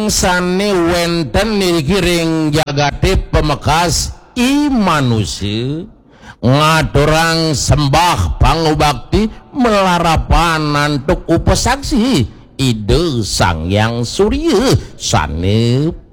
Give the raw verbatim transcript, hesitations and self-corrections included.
mangsane wenten dikiring jagate pemekas i manusia ngaturang sembah pangubakti melarapan antuk upasaksi ide sang yang surya sane